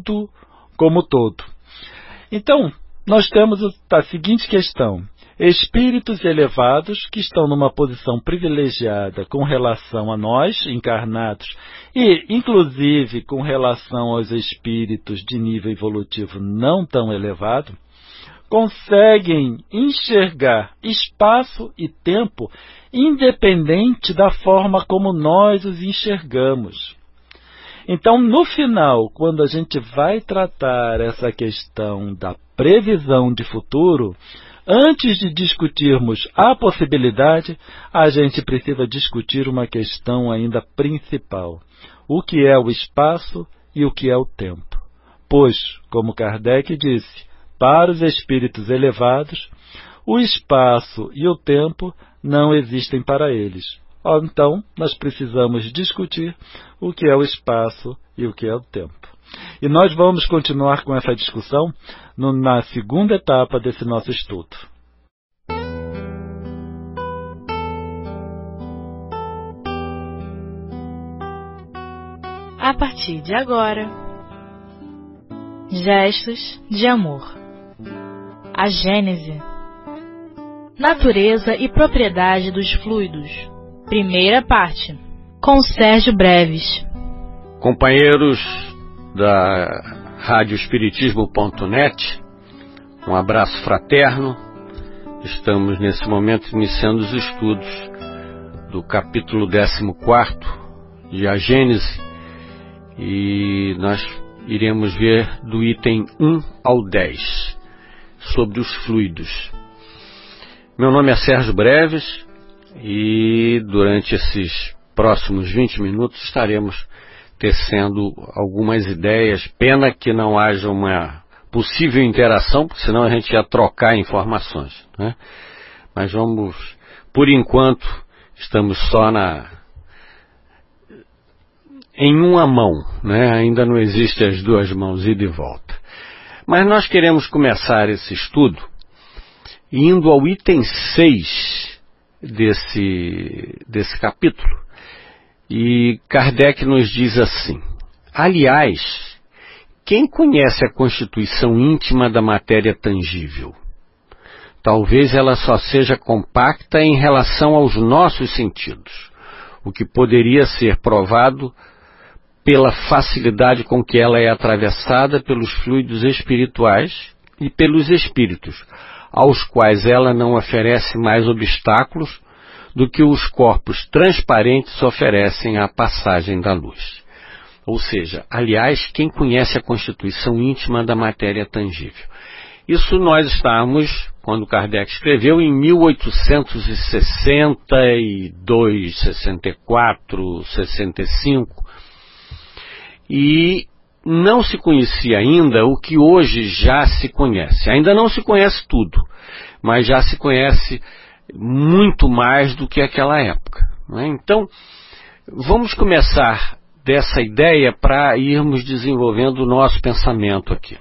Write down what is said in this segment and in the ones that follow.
tudo como todo. Então, nós temos a seguinte questão: espíritos elevados que estão numa posição privilegiada com relação a nós, encarnados, e inclusive com relação aos espíritos de nível evolutivo não tão elevado, conseguem enxergar espaço e tempo independente da forma como nós os enxergamos. Então, no final, quando a gente vai tratar essa questão da previsão de futuro, antes de discutirmos a possibilidade, a gente precisa discutir uma questão ainda principal: o que é o espaço e o que é o tempo. Pois, como Kardec disse, para os espíritos elevados, o espaço e o tempo não existem para eles. Então, nós precisamos discutir o que é o espaço e o que é o tempo. E nós vamos continuar com essa discussão na segunda etapa desse nosso estudo. A partir de agora, gestos de amor. A Gênese. Natureza e propriedade dos fluidos. Primeira parte, com Sérgio Breves. Companheiros da Rádio Espiritismo.net, um abraço fraterno. Estamos nesse momento iniciando os estudos do capítulo 14 de A Gênese, e nós iremos ver do item 1 ao 10, sobre os fluidos. Meu nome é Sérgio Breves, e durante esses próximos 20 minutos estaremos tecendo algumas ideias. Pena que não haja uma possível interação, porque senão a gente ia trocar informações, né? Mas vamos, por enquanto, estamos só em uma mão, né? Ainda não existem as duas mãos, ida e volta. Mas nós queremos começar esse estudo indo ao item 6 desse capítulo. E Kardec nos diz assim: aliás, quem conhece a constituição íntima da matéria tangível? Talvez ela só seja compacta em relação aos nossos sentidos, o que poderia ser provado pela facilidade com que ela é atravessada pelos fluidos espirituais e pelos espíritos, aos quais ela não oferece mais obstáculos do que os corpos transparentes oferecem à passagem da luz. Ou seja, aliás, quem conhece a constituição íntima da matéria tangível? Isso nós estamos, quando Kardec escreveu, em 1862, 64, 65, e não se conhecia ainda o que hoje já se conhece. Ainda não se conhece tudo, mas já se conhece muito mais do que aquela época, não é? Então, vamos começar dessa ideia para irmos desenvolvendo o nosso pensamento aqui.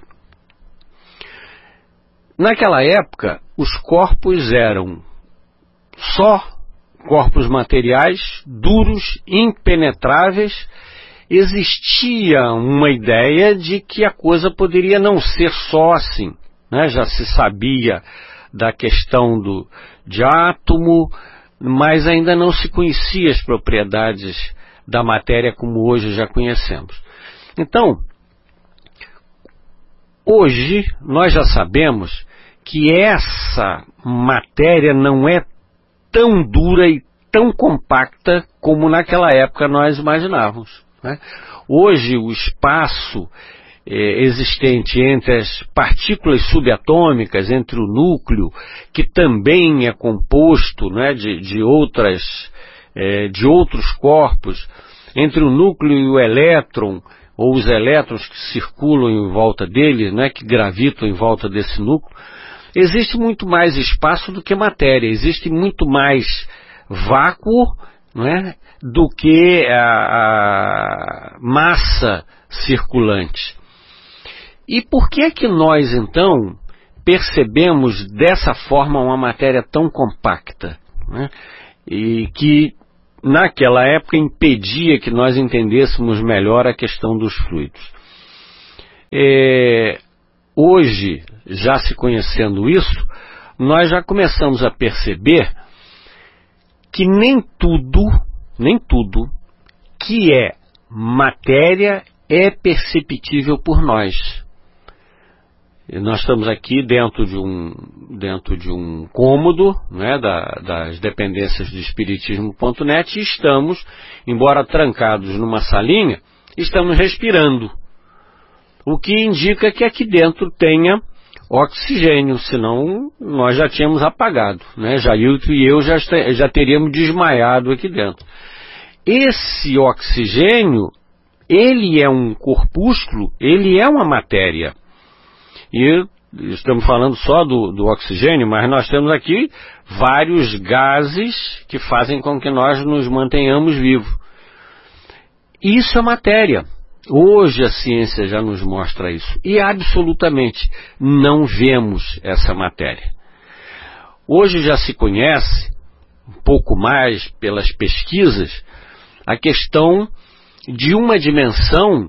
Naquela época, os corpos eram só corpos materiais, duros, impenetráveis. Existia uma ideia de que a coisa poderia não ser só assim, né? Já se sabia da questão de átomo, mas ainda não se conhecia as propriedades da matéria como hoje já conhecemos. Então, hoje nós já sabemos que essa matéria não é tão dura e tão compacta como naquela época nós imaginávamos, né? Hoje o espaço existente entre as partículas subatômicas, entre o núcleo, que também é composto, né, de outros corpos, entre o núcleo e o elétron, ou os elétrons que circulam em volta dele, né, que gravitam em volta desse núcleo, existe muito mais espaço do que matéria, existe muito mais vácuo, né, do que a massa circulante. E por que é que nós, então, percebemos dessa forma uma matéria tão compacta, né, e que naquela época impedia que nós entendêssemos melhor a questão dos fluidos? hoje, já se conhecendo isso, nós já começamos a perceber que nem tudo que é matéria é perceptível por nós. E nós estamos aqui dentro de um cômodo, né, das dependências do Espiritismo.net, e estamos, embora trancados numa salinha, estamos respirando. O que indica que aqui dentro tenha oxigênio, senão nós já tínhamos apagado, né? Jailton e eu já teríamos desmaiado aqui dentro. Esse oxigênio, ele é um corpúsculo, ele é uma matéria. E estamos falando só do oxigênio, mas nós temos aqui vários gases que fazem com que nós nos mantenhamos vivos. Isso é matéria. Hoje a ciência já nos mostra isso. E absolutamente não vemos essa matéria. Hoje já se conhece, um pouco mais pelas pesquisas, a questão de uma dimensão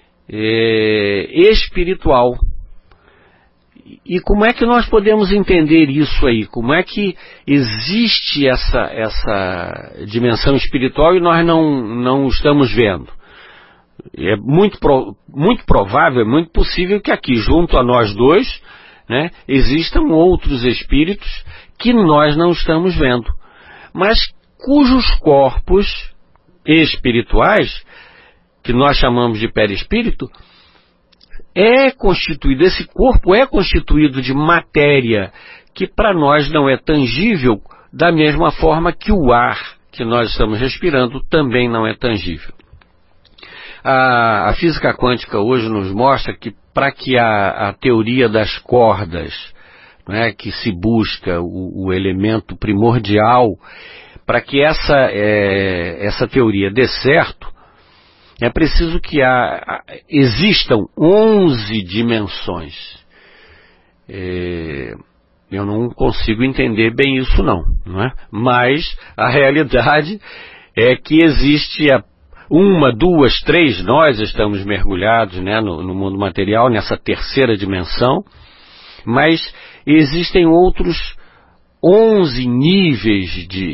espiritual. E como é que nós podemos entender isso aí? Como é que existe essa dimensão espiritual e nós não estamos vendo? É muito provável, é muito possível que aqui, junto a nós dois, né, existam outros espíritos que nós não estamos vendo, mas cujos corpos espirituais, que nós chamamos de perispírito, esse corpo é constituído de matéria que para nós não é tangível, da mesma forma que o ar que nós estamos respirando também não é tangível. A física quântica hoje nos mostra que para que a teoria das cordas, né, que se busca o elemento primordial, para que essa teoria dê certo, é preciso que existam 11 dimensões. Eu não consigo entender bem isso não é? Mas a realidade é que existe uma, duas, três, nós estamos mergulhados, né, no mundo material, nessa terceira dimensão, mas existem outros 11 níveis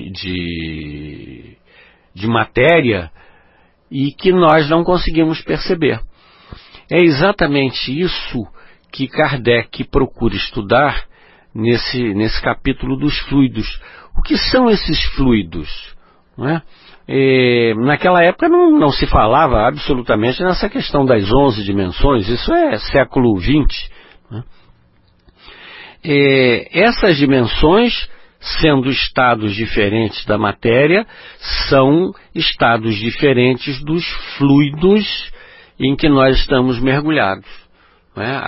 de matéria e que nós não conseguimos perceber. É exatamente isso que Kardec procura estudar nesse capítulo dos fluidos. O que são esses fluidos? Não é? Naquela época não se falava absolutamente nessa questão das 11 dimensões, isso é século XX. Né? Essas dimensões, sendo estados diferentes da matéria, são estados diferentes dos fluidos em que nós estamos mergulhados. Né?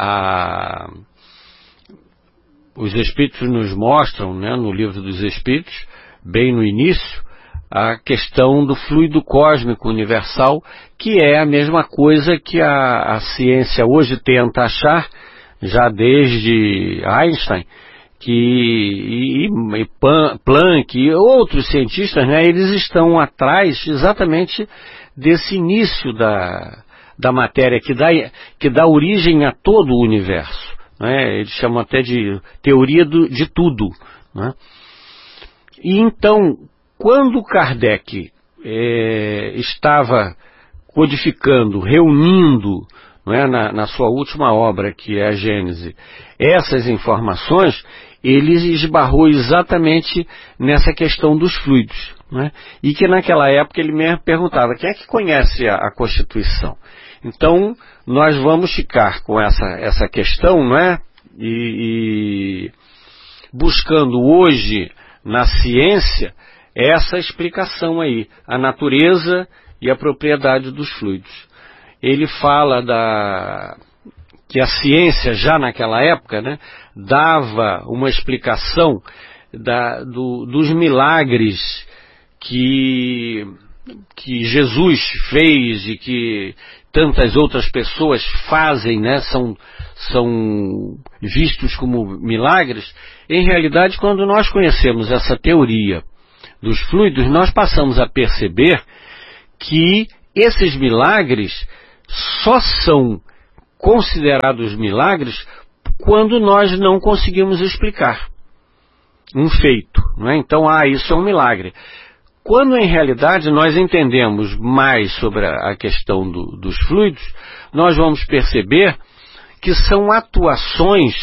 Os Espíritos nos mostram, né, no Livro dos Espíritos, bem no início, a questão do fluido cósmico universal, que é a mesma coisa que a ciência hoje tenta achar, já desde Einstein, e Planck e outros cientistas, né, eles estão atrás exatamente desse início da matéria que dá origem a todo o universo. Né, eles chamam até de teoria de tudo. Né. E então, quando Kardec estava codificando, reunindo, não é, na sua última obra, que é a Gênese, essas informações, ele esbarrou exatamente nessa questão dos fluidos. Não é? E que naquela época ele mesmo perguntava, quem é que conhece a Constituição? Então, nós vamos ficar com essa questão, não é? E buscando hoje, na ciência, essa explicação aí, a natureza e a propriedade dos fluidos. Ele fala que a ciência, já naquela época, né, dava uma explicação dos milagres que Jesus fez e que tantas outras pessoas fazem, né, são vistos como milagres. Em realidade, quando nós conhecemos essa teoria dos fluidos, nós passamos a perceber que esses milagres só são considerados milagres quando nós não conseguimos explicar um feito, não é? Então, isso é um milagre. Quando, em realidade, nós entendemos mais sobre a questão dos fluidos, nós vamos perceber que são atuações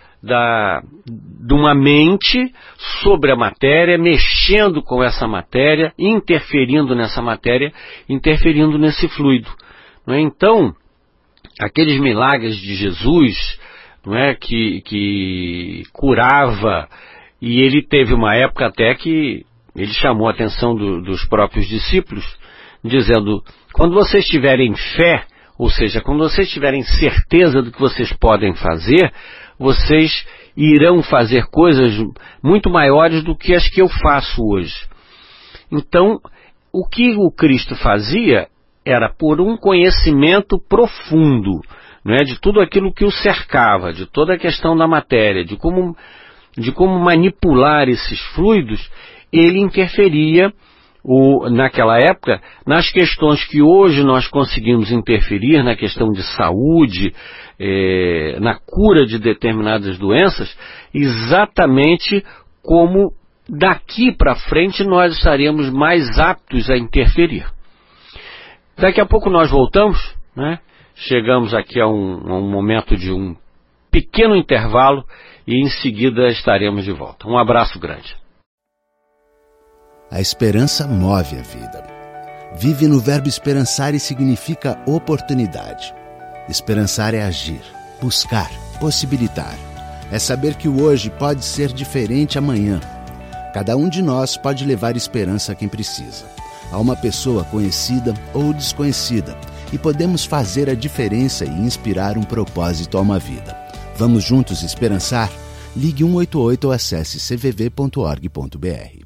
de uma mente sobre a matéria, mexendo com essa matéria, interferindo nessa matéria, interferindo nesse fluido, não é? Então, aqueles milagres de Jesus, não é, que curava, e ele teve uma época até que ele chamou a atenção dos próprios discípulos, dizendo: quando vocês tiverem fé, ou seja, quando vocês tiverem certeza do que vocês podem fazer, vocês irão fazer coisas muito maiores do que as que eu faço hoje. Então, o que o Cristo fazia era por um conhecimento profundo, não é, de tudo aquilo que o cercava, de toda a questão da matéria, de como manipular esses fluidos. Ele interferia, naquela época, nas questões que hoje nós conseguimos interferir, na questão de saúde, na cura de determinadas doenças, exatamente como daqui para frente nós estaremos mais aptos a interferir. Daqui a pouco nós voltamos, né? Chegamos aqui a um momento de um pequeno intervalo e em seguida estaremos de volta. Um abraço grande. A esperança move a vida. Vive no verbo esperançar e significa oportunidade. Esperançar é agir, buscar, possibilitar. É saber que o hoje pode ser diferente amanhã. Cada um de nós pode levar esperança a quem precisa, a uma pessoa conhecida ou desconhecida, e podemos fazer a diferença e inspirar um propósito a uma vida. Vamos juntos esperançar? Ligue 188 ou acesse cvv.org.br.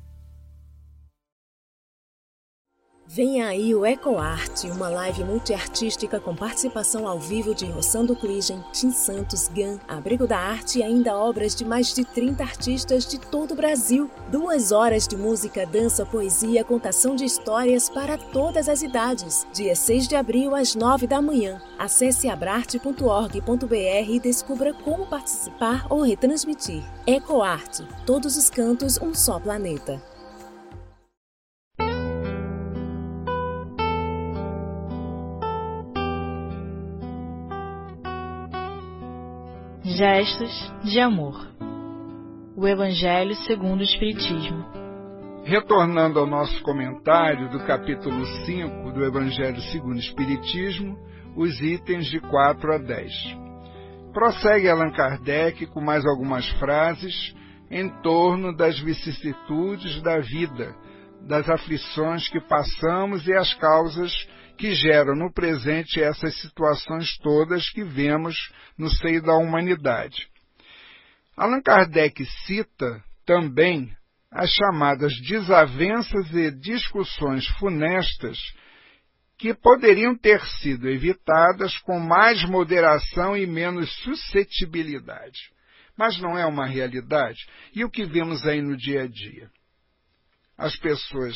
Vem aí o EcoArt, uma live multiartística com participação ao vivo de Rossando Kligen, Tim Santos, GAN, Abrigo da Arte e ainda obras de mais de 30 artistas de todo o Brasil. 2 horas de música, dança, poesia, contação de histórias para todas as idades. Dia 6 de abril, às 9 da manhã. Acesse abrarte.org.br e descubra como participar ou retransmitir. EcoArt, todos os cantos, um só planeta. Gestos de amor. O Evangelho segundo o Espiritismo. Retornando ao nosso comentário do capítulo 5 do Evangelho segundo o Espiritismo, os itens de 4 a 10. Prossegue Allan Kardec com mais algumas frases em torno das vicissitudes da vida, das aflições que passamos e as causas que geram no presente essas situações todas que vemos no seio da humanidade. Allan Kardec cita também as chamadas desavenças e discussões funestas que poderiam ter sido evitadas com mais moderação e menos suscetibilidade. Mas não é uma realidade. E o que vemos aí no dia a dia? As pessoas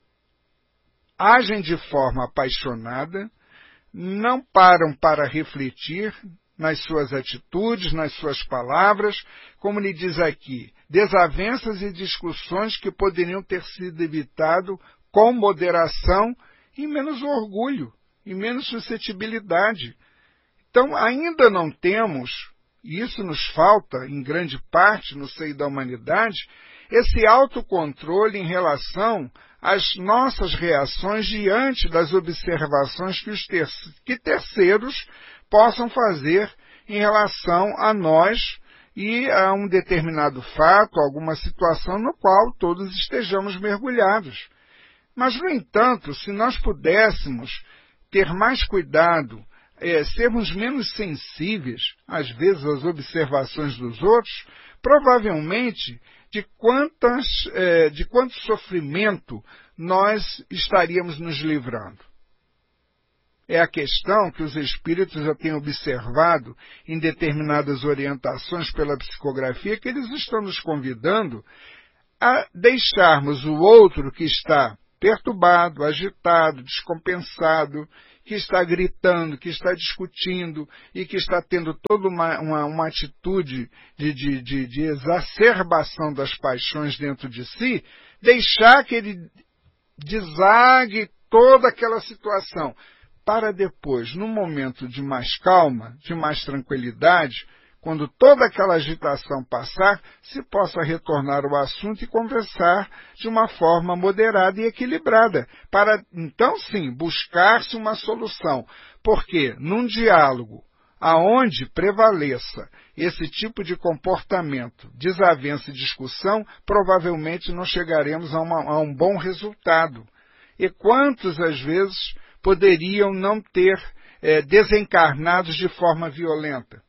agem de forma apaixonada, não param para refletir nas suas atitudes, nas suas palavras, como lhe diz aqui, desavenças e discussões que poderiam ter sido evitadas com moderação e menos orgulho, e menos suscetibilidade. Então, ainda não temos, e isso nos falta em grande parte no seio da humanidade, esse autocontrole em relação às nossas reações diante das observações que terceiros possam fazer em relação a nós e a um determinado fato, alguma situação no qual todos estejamos mergulhados. Mas, no entanto, se nós pudéssemos ter mais cuidado, sermos menos sensíveis, às vezes, às observações dos outros, provavelmente de quanto sofrimento nós estaríamos nos livrando. É a questão que os espíritos já têm observado em determinadas orientações pela psicografia, que eles estão nos convidando a deixarmos o outro que está perturbado, agitado, descompensado, que está gritando, que está discutindo e que está tendo toda uma atitude de exacerbação das paixões dentro de si, deixar que ele desague toda aquela situação, para depois, num momento de mais calma, de mais tranquilidade, quando toda aquela agitação passar, se possa retornar ao assunto e conversar de uma forma moderada e equilibrada, para então sim buscar-se uma solução. Porque num diálogo aonde prevaleça esse tipo de comportamento, desavença e discussão, provavelmente não chegaremos a um bom resultado. E quantos, às vezes, poderiam não ter desencarnados de forma violenta?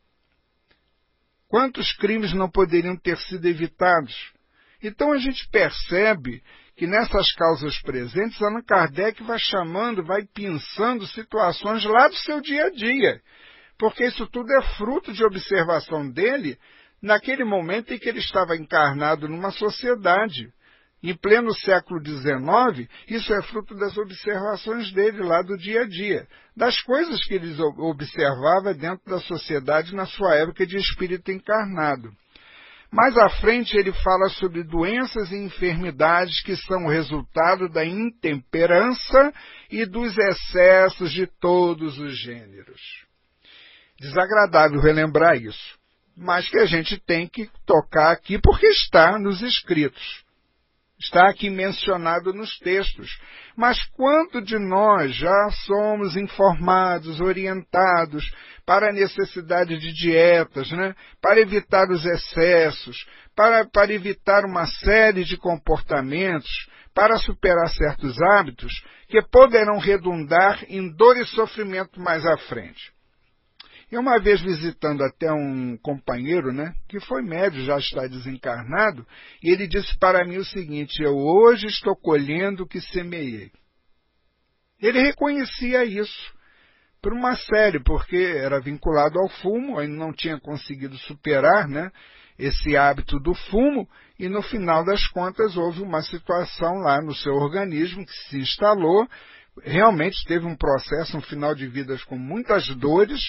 Quantos crimes não poderiam ter sido evitados? Então a gente percebe que nessas causas presentes, Allan Kardec vai chamando, vai pensando situações lá do seu dia a dia, porque isso tudo é fruto de observação dele naquele momento em que ele estava encarnado numa sociedade. Em pleno século XIX, isso é fruto das observações dele lá do dia a dia, das coisas que ele observava dentro da sociedade na sua época de espírito encarnado. Mais à frente ele fala sobre doenças e enfermidades que são o resultado da intemperança e dos excessos de todos os gêneros. Desagradável relembrar isso, mas que a gente tem que tocar aqui porque está nos escritos. Está aqui mencionado nos textos. Mas quanto de nós já somos informados, orientados para a necessidade de dietas, né? Para evitar os excessos, para evitar uma série de comportamentos, para superar certos hábitos que poderão redundar em dor e sofrimento mais à frente. E uma vez visitando até um companheiro, né, que foi médium, já está desencarnado, e ele disse para mim o seguinte: eu hoje estou colhendo o que semeei. Ele reconhecia isso por uma série, porque era vinculado ao fumo, ainda não tinha conseguido superar, né, esse hábito do fumo, e no final das contas houve uma situação lá no seu organismo que se instalou, realmente teve um processo, um final de vida com muitas dores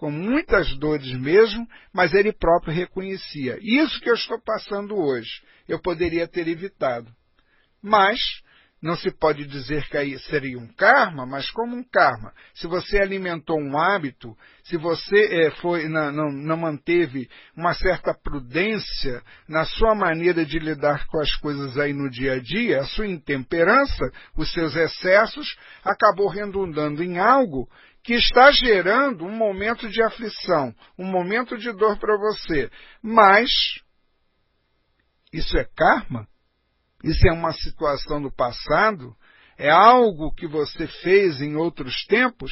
mesmo, mas ele próprio reconhecia. Isso que eu estou passando hoje, eu poderia ter evitado. Mas não se pode dizer que aí seria um karma, mas como um karma. Se você alimentou um hábito, se você não manteve uma certa prudência na sua maneira de lidar com as coisas aí no dia a dia, a sua intemperança, os seus excessos, acabou redundando em algo que está gerando um momento de aflição, um momento de dor para você. Mas isso é karma? Isso é uma situação do passado? É algo que você fez em outros tempos?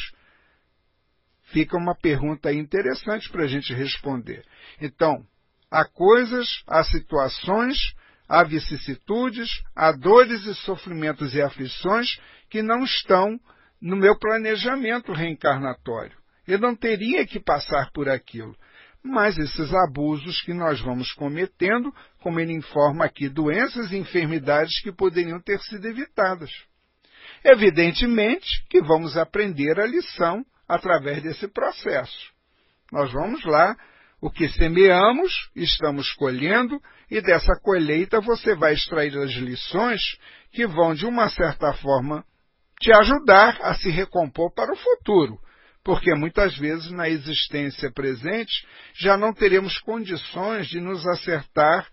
Fica uma pergunta aí interessante para a gente responder. Então, há coisas, há situações, há vicissitudes, há dores e sofrimentos e aflições que não estão no meu planejamento reencarnatório. Eu não teria que passar por aquilo. Mas esses abusos que nós vamos cometendo, como ele informa aqui, doenças e enfermidades que poderiam ter sido evitadas. Evidentemente que vamos aprender a lição através desse processo. Nós vamos lá, o que semeamos, estamos colhendo, e dessa colheita você vai extrair as lições que vão, de uma certa forma, te ajudar a se recompor para o futuro. Porque muitas vezes na existência presente já não teremos condições de nos acertar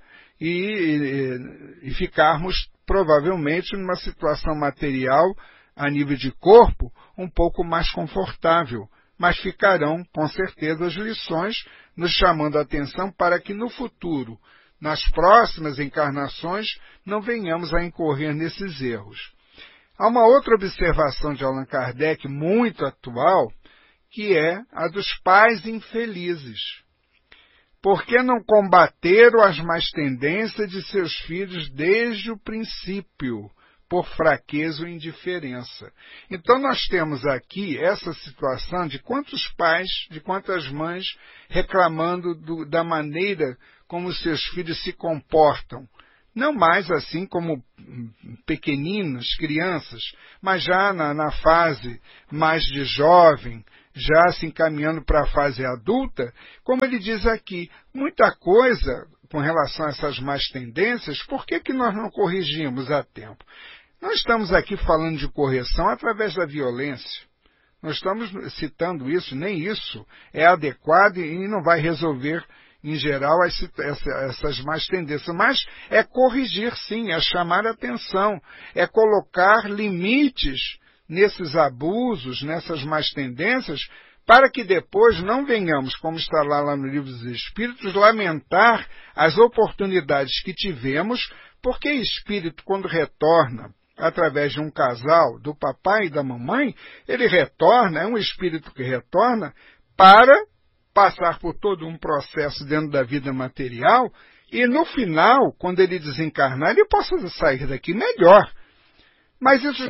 e ficarmos provavelmente numa situação material a nível de corpo um pouco mais confortável, mas ficarão com certeza as lições nos chamando a atenção para que no futuro, nas próximas encarnações, não venhamos a incorrer nesses erros. Há uma outra observação de Allan Kardec muito atual, que é a dos pais infelizes. Por que não combateram as más tendências de seus filhos desde o princípio, por fraqueza ou indiferença? Então nós temos aqui essa situação de quantos pais, de quantas mães reclamando da maneira como seus filhos se comportam, não mais assim como pequeninos, crianças, mas já na fase mais de jovem, já se encaminhando para a fase adulta, como ele diz aqui, muita coisa com relação a essas más tendências, por que nós não corrigimos a tempo? Não estamos aqui falando de correção através da violência. Não estamos citando isso, nem isso é adequado e não vai resolver, em geral, essas más tendências. Mas é corrigir, sim, é chamar a atenção, é colocar limites nesses abusos, nessas más tendências, para que depois não venhamos, como está lá no Livro dos Espíritos, lamentar as oportunidades que tivemos, porque espírito, quando retorna através de um casal, do papai e da mamãe, ele retorna, é um espírito que retorna para passar por todo um processo dentro da vida material e no final, quando ele desencarnar, ele possa sair daqui melhor. Mas isso...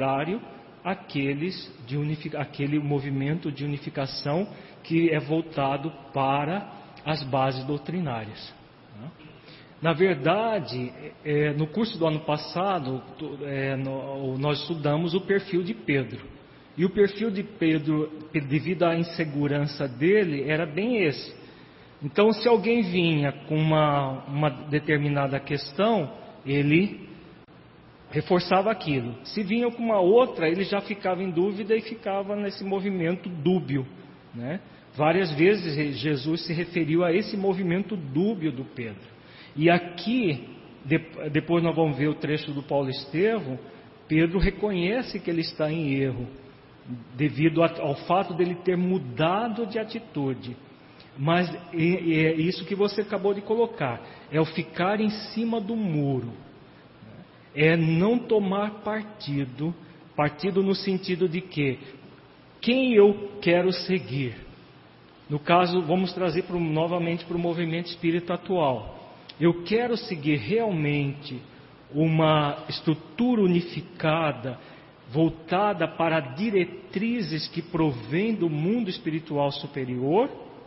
aquele movimento de unificação que é voltado para as bases doutrinárias. Na verdade, no curso do ano passado, nós estudamos o perfil de Pedro. E o perfil de Pedro, devido à insegurança dele, era bem esse. Então, se alguém vinha com uma determinada questão, ele reforçava aquilo. Se vinha com uma outra, ele já ficava em dúvida e ficava nesse movimento dúbio, né? Várias vezes Jesus se referiu a esse movimento dúbio do Pedro. E aqui, depois nós vamos ver o trecho do Paulo Estevão, Pedro reconhece que ele está em erro, devido ao fato dele ter mudado de atitude. Mas é isso que você acabou de colocar, é o ficar em cima do muro, é não tomar partido no sentido de que quem eu quero seguir. No caso, vamos trazer novamente para o movimento espírita atual. Eu quero seguir realmente uma estrutura unificada, voltada para diretrizes que provêm do mundo espiritual superior,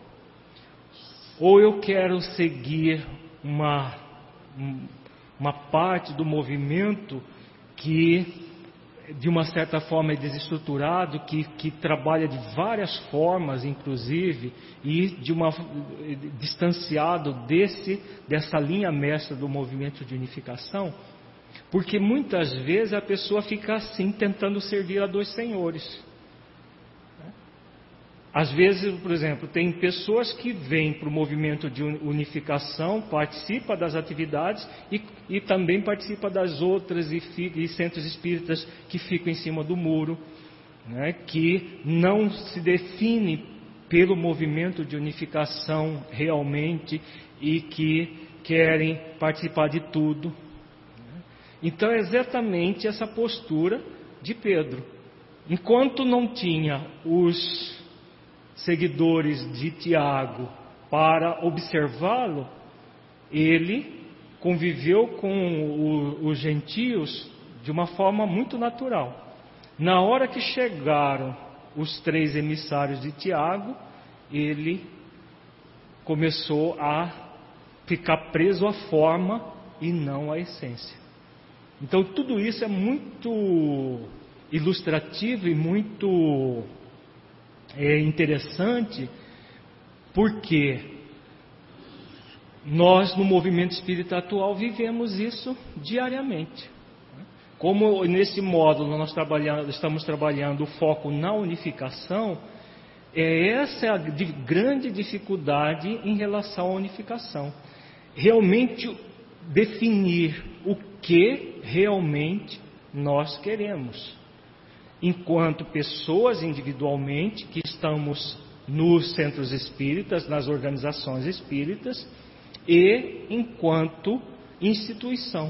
ou eu quero seguir uma parte do movimento que, de uma certa forma, é desestruturado, que trabalha de várias formas, inclusive, e distanciado dessa linha mestra do movimento de unificação, porque muitas vezes a pessoa fica assim, tentando servir a dois senhores. Às vezes, por exemplo, tem pessoas que vêm para o movimento de unificação, participam das atividades e também participam das outras e centros espíritas que ficam em cima do muro, né, que não se define pelo movimento de unificação realmente e que querem participar de tudo. Então é exatamente essa postura de Pedro. Enquanto não tinha os seguidores de Tiago para observá-lo, ele conviveu com os gentios de uma forma muito natural. Na hora que chegaram os 3 emissários de Tiago, ele começou a ficar preso à forma e não à essência. Então tudo isso é muito ilustrativo e muito interessante, porque nós no movimento espírita atual vivemos isso diariamente. Como nesse módulo nós estamos trabalhando o foco na unificação, essa é a grande dificuldade em relação à unificação. Realmente definir o que realmente nós queremos. Enquanto pessoas individualmente que estamos nos centros espíritas, nas organizações espíritas, e enquanto instituição.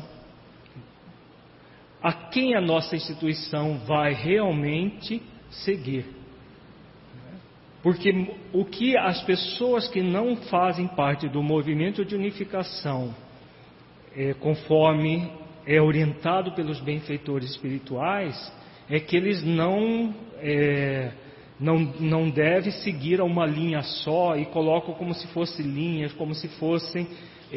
A quem a nossa instituição vai realmente seguir? Porque o que as pessoas que não fazem parte do movimento de unificação, conforme é orientado pelos benfeitores espirituais, é que eles não não deve seguir a uma linha só e colocam como se fossem linhas, como se fossem...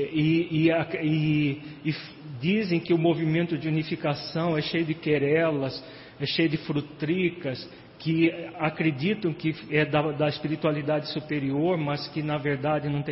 E dizem que o movimento de unificação é cheio de querelas, é cheio de frutricas, que acreditam que é da espiritualidade superior, mas que na verdade não tem